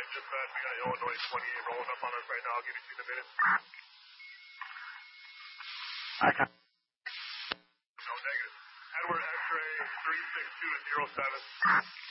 dispatch. We got Illinois 28 rolling up on us right now. I'll give you 2 in a minute. Okay. No, negative. Edward X-ray 362 at 07.